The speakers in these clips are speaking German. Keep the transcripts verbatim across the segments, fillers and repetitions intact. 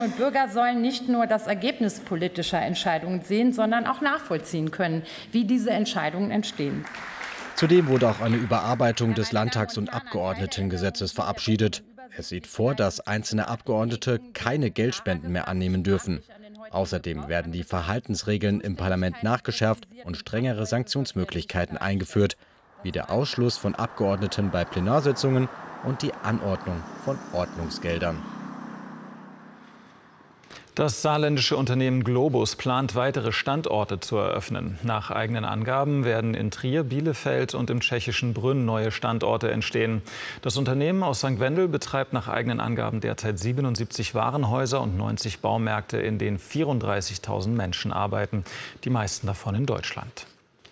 Und Bürger sollen nicht nur das Ergebnis politischer Entscheidungen sehen, sondern auch nachvollziehen können, wie diese Entscheidungen entstehen. Zudem wurde auch eine Überarbeitung des Landtags- und Abgeordnetengesetzes verabschiedet. Es sieht vor, dass einzelne Abgeordnete keine Geldspenden mehr annehmen dürfen. Außerdem werden die Verhaltensregeln im Parlament nachgeschärft und strengere Sanktionsmöglichkeiten eingeführt, wie der Ausschluss von Abgeordneten bei Plenarsitzungen und die Anordnung von Ordnungsgeldern. Das saarländische Unternehmen Globus plant, weitere Standorte zu eröffnen. Nach eigenen Angaben werden in Trier, Bielefeld und im tschechischen Brünn neue Standorte entstehen. Das Unternehmen aus Sankt Wendel betreibt nach eigenen Angaben derzeit siebenundsiebzig Warenhäuser und neunzig Baumärkte, in denen vierunddreißigtausend Menschen arbeiten, die meisten davon in Deutschland.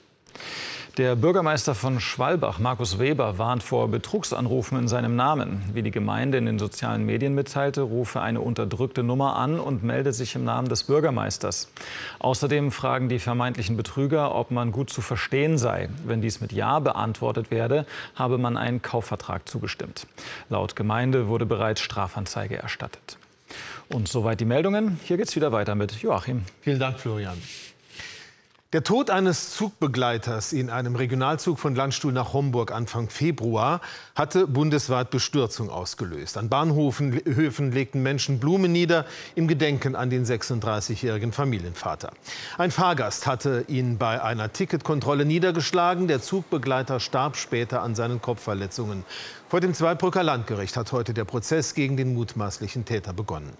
Der Bürgermeister von Schwalbach, Markus Weber, warnt vor Betrugsanrufen in seinem Namen. Wie die Gemeinde in den sozialen Medien mitteilte, rufe eine unterdrückte Nummer an und melde sich im Namen des Bürgermeisters. Außerdem fragen die vermeintlichen Betrüger, ob man gut zu verstehen sei. Wenn dies mit Ja beantwortet werde, habe man einen Kaufvertrag zugestimmt. Laut Gemeinde wurde bereits Strafanzeige erstattet. Und soweit die Meldungen. Hier geht's wieder weiter mit Joachim. Vielen Dank, Florian. Der Tod eines Zugbegleiters in einem Regionalzug von Landstuhl nach Homburg Anfang Februar hatte bundesweit Bestürzung ausgelöst. An Bahnhöfen Höfen legten Menschen Blumen nieder im Gedenken an den sechsunddreißigjährigen Familienvater. Ein Fahrgast hatte ihn bei einer Ticketkontrolle niedergeschlagen. Der Zugbegleiter starb später an seinen Kopfverletzungen. Vor dem Zweibrücker Landgericht hat heute der Prozess gegen den mutmaßlichen Täter begonnen.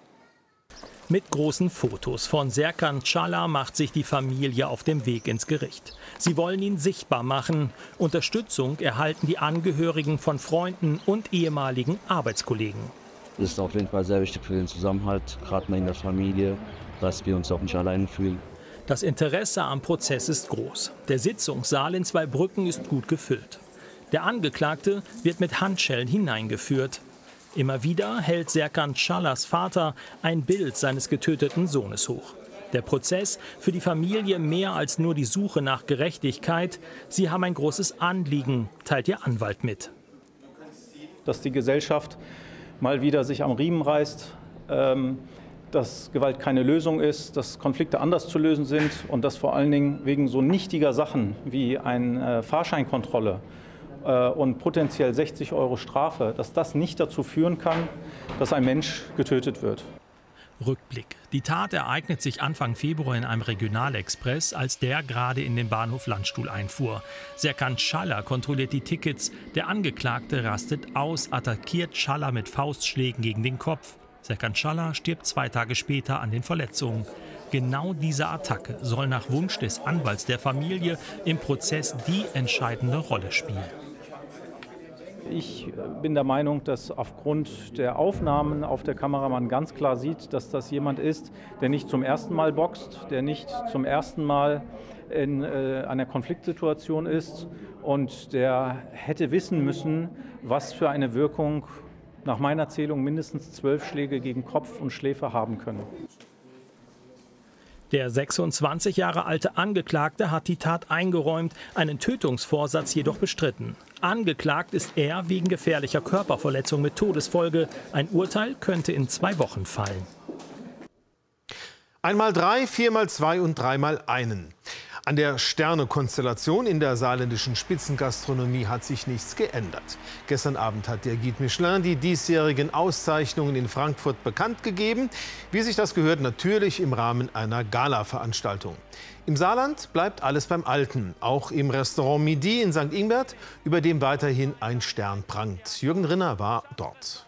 Mit großen Fotos von Serkan Çağlar macht sich die Familie auf dem Weg ins Gericht. Sie wollen ihn sichtbar machen. Unterstützung erhalten die Angehörigen von Freunden und ehemaligen Arbeitskollegen. Es ist auf jeden Fall sehr wichtig für den Zusammenhalt, gerade in der Familie, dass wir uns auch nicht allein fühlen. Das Interesse am Prozess ist groß. Der Sitzungssaal in Zweibrücken ist gut gefüllt. Der Angeklagte wird mit Handschellen hineingeführt. Immer wieder hält Serkan Çağlar's Vater ein Bild seines getöteten Sohnes hoch. Der Prozess für die Familie mehr als nur die Suche nach Gerechtigkeit. Sie haben ein großes Anliegen, teilt ihr Anwalt mit. Dass die Gesellschaft mal wieder sich am Riemen reißt, ähm, dass Gewalt keine Lösung ist, dass Konflikte anders zu lösen sind und dass vor allen Dingen wegen so nichtiger Sachen wie eine Fahrscheinkontrolle und potenziell sechzig Euro Strafe, dass das nicht dazu führen kann, dass ein Mensch getötet wird. Rückblick. Die Tat ereignet sich Anfang Februar in einem Regionalexpress, als der gerade in den Bahnhof Landstuhl einfuhr. Serkan Çağlar kontrolliert die Tickets. Der Angeklagte rastet aus, attackiert Çağlar mit Faustschlägen gegen den Kopf. Serkan Çağlar stirbt zwei Tage später an den Verletzungen. Genau diese Attacke soll nach Wunsch des Anwalts der Familie im Prozess die entscheidende Rolle spielen. Ich bin der Meinung, dass aufgrund der Aufnahmen auf der Kamera man ganz klar sieht, dass das jemand ist, der nicht zum ersten Mal boxt, der nicht zum ersten Mal in äh, einer Konfliktsituation ist und der hätte wissen müssen, was für eine Wirkung nach meiner Zählung mindestens zwölf Schläge gegen Kopf und Schläfe haben können. Der sechsundzwanzig Jahre alte Angeklagte hat die Tat eingeräumt, einen Tötungsvorsatz jedoch bestritten. Angeklagt ist er wegen gefährlicher Körperverletzung mit Todesfolge. Ein Urteil könnte in zwei Wochen fallen. Einmal drei, viermal zwei und dreimal einen. An der Sterne-Konstellation in der saarländischen Spitzengastronomie hat sich nichts geändert. Gestern Abend hat der Guide Michelin die diesjährigen Auszeichnungen in Frankfurt bekannt gegeben. Wie sich das gehört, natürlich im Rahmen einer Gala-Veranstaltung. Im Saarland bleibt alles beim Alten. Auch im Restaurant Midi in Sankt Ingbert, über dem weiterhin ein Stern prangt. Jürgen Rinner war dort.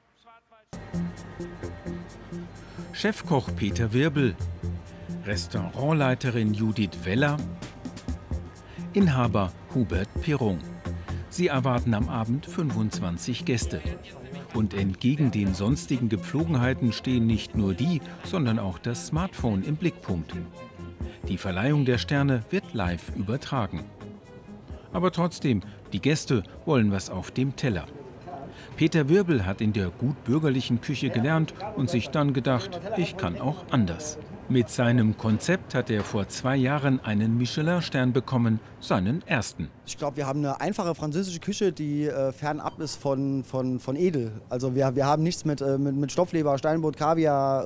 Chefkoch Peter Wirbel, Restaurantleiterin Judith Weller, Inhaber Hubert Pirung. Sie erwarten am Abend fünfundzwanzig Gäste. Und entgegen den sonstigen Gepflogenheiten stehen nicht nur die, sondern auch das Smartphone im Blickpunkt. Die Verleihung der Sterne wird live übertragen. Aber trotzdem, die Gäste wollen was auf dem Teller. Peter Wirbel hat in der gut bürgerlichen Küche gelernt und sich dann gedacht, ich kann auch anders. Mit seinem Konzept hat er vor zwei Jahren einen Michelin-Stern bekommen, seinen ersten. Ich glaube, wir haben eine einfache französische Küche, die äh, fernab ist von, von, von edel. Also wir, wir haben nichts mit, äh, mit, mit Stopfleber, Steinbutt, Kaviar